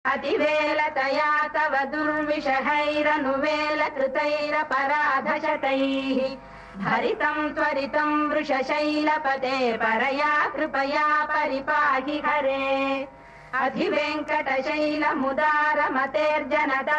अतिवेलतया तव दुर्विषहैरनुवेलकृतैरपराधशतैः भरितम् त्वरितम् वृषशैलपते परया कृपया परिपाहि हरे अधिवेङ्कटशैलमुदारमतेर्जनदा